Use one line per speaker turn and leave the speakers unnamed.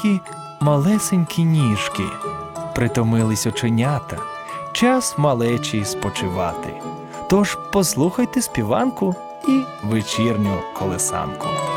Ті малесенькі ніжки, притомились оченята, час малечі спочивати. Тож послухайте співанку і вечірню колесанку.